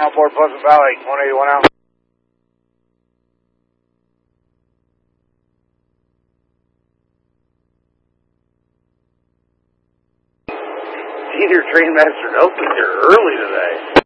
Outboard Pleasant Valley, 181 out. Either Trainmaster Nelson, you're early today.